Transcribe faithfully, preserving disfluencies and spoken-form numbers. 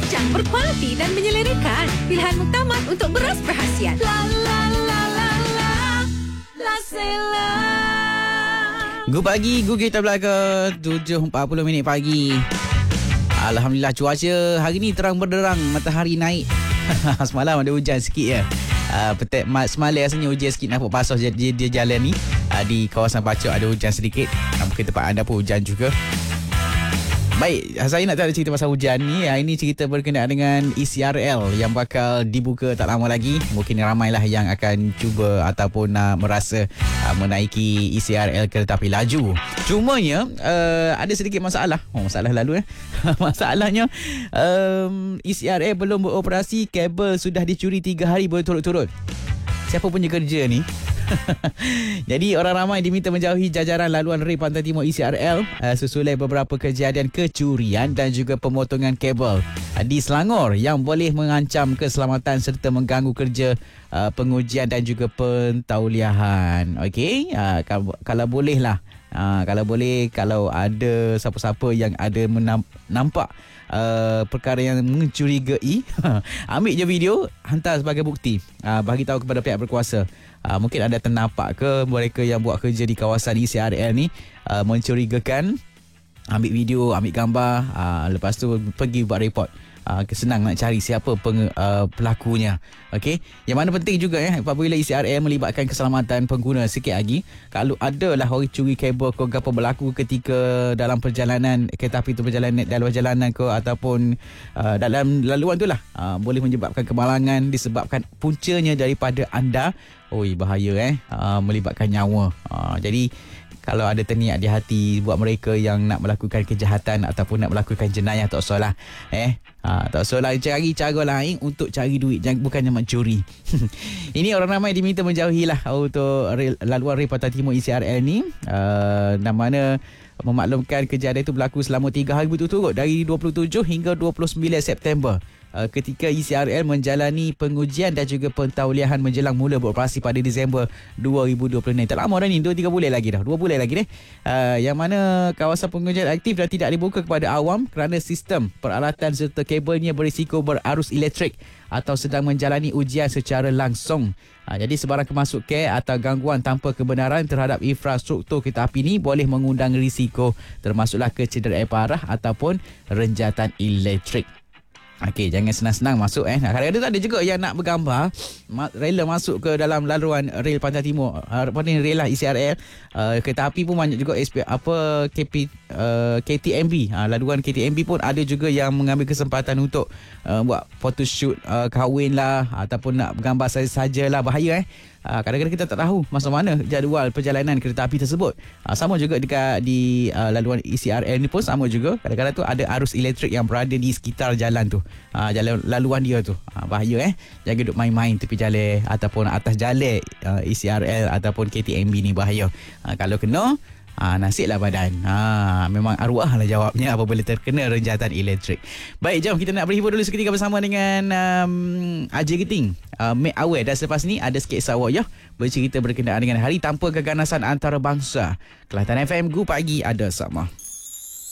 kacang berkualiti dan menyelerakan. Pilihan muktamad untuk beras berhasiat. La la la la la La Sela. Good pagi, good kita belaka tujuh empat puluh minit pagi. Alhamdulillah cuaca hari ni terang berderang, matahari naik. Semalam ada hujan sikit ya. Uh, petek semalam rasanya hujan sikit, nampak pasal dia, dia, dia jalan ni. Uh, di kawasan Pacok ada hujan sedikit. Uh, mungkin tempat anda pun hujan juga. Baik, saya nak tak ada cerita pasal hujan ni. Hari ni cerita berkenaan dengan E C R L yang bakal dibuka tak lama lagi. Mungkin ramailah yang akan cuba ataupun uh, merasa uh, menaiki E C R L kereta api laju. Cumanya uh, ada sedikit masalah. Oh, masalah lalu eh. Masalahnya um, E C R L belum beroperasi, kabel sudah dicuri tiga hari berturut-turut. Siapa punya kerja ni? Jadi orang ramai diminta menjauhi jajaran laluan rel Pantai Timur E C R L uh, susulai beberapa kejadian kecurian dan juga pemotongan kabel uh, di Selangor yang boleh mengancam keselamatan serta mengganggu kerja uh, pengujian dan juga pentauliahan. Okey, uh, kalau, kalau boleh lah, uh, kalau boleh, kalau ada siapa-siapa yang ada menam- nampak Uh, perkara yang mencurigai, ambil je video, hantar sebagai bukti, uh, bagi tahu kepada pihak berkuasa. Uh, mungkin ada ternampak ke mereka yang buat kerja di kawasan E C R L ni uh, mencurigakan. Ambil video, ambil gambar, uh, lepas tu pergi buat report. Uh, senang nak cari siapa peng, uh, pelakunya. Okey, yang mana penting juga ya, apabila E C R L melibatkan keselamatan pengguna sikit lagi. Kalau ada lah orang curi kabel ke apa berlaku ketika dalam perjalanan kereta api tu berjalan dalam perjalanan ke ataupun uh, dalam laluan tu lah, uh, boleh menyebabkan kemalangan disebabkan puncanya daripada anda. Oi, bahaya eh, uh, melibatkan nyawa. Uh, jadi kalau ada terniat di hati buat mereka yang nak melakukan kejahatan ataupun nak melakukan jenayah, tak usah lah eh ha, tak usah lah, cari cara lain untuk cari duit, jangan, bukannya mencuri. Ini orang ramai diminta menjauhi lah untuk rel, laluan rel Pantai Timur E C R L ni, uh, dan mana memaklumkan kejadian itu berlaku selama tiga hari berturut-turut dari dua puluh tujuh hingga dua puluh sembilan September. Uh, ketika E C R L menjalani pengujian dan juga pentauliahan menjelang mula beroperasi pada Disember dua ribu dua puluh enam. Tak lama dah ni, dua tiga bulan lagi dah. dua bulan lagi deh. Uh, yang mana kawasan pengujian aktif dan tidak dibuka kepada awam kerana sistem, peralatan serta kabelnya berisiko berarus elektrik atau sedang menjalani ujian secara langsung. Uh, jadi sebarang kemasuk care atau gangguan tanpa kebenaran terhadap infrastruktur kereta api ni boleh mengundang risiko, termasuklah kecederaan parah ataupun renjatan elektrik. Okey, jangan senang-senang masuk eh. Kadang-kadang ada juga yang nak bergambar, rela masuk ke dalam laluan rel Pantai Timur. Apa ni, rel lah E C R L. Uh, kereta api pun banyak juga apa K P uh, K T M B. Uh, laluan K T M B pun ada juga yang mengambil kesempatan untuk uh, buat photoshoot uh, kahwin lah ataupun nak bergambar saja-sajalah. Bahaya eh. Uh, kadang-kadang kita tak tahu masa mana jadual perjalanan kereta api tersebut. Uh, sama juga dekat di uh, laluan E C R L ni pun sama juga. Kadang-kadang tu ada arus elektrik yang berada di sekitar jalan tu. Uh, jalan laluan dia tu. Uh, bahaya eh. Jangan duduk main-main tepi jalan ataupun atas jalan uh, E C R L ataupun K T M B ni, bahaya. Uh, kalau kena, Ah, nasiblah badan. Ah, memang arwah lah jawabnya apabila terkena renjatan elektrik. Baik, jom kita nak berhibur dulu seketika bersama dengan um, Ajay Geting, uh, Make Aware. Dan selepas ni ada sketsa awak ya, bercerita berkenaan dengan Hari Tanpa Keganasan Antarabangsa. Kelantan F M, Gu Pagi ada sama.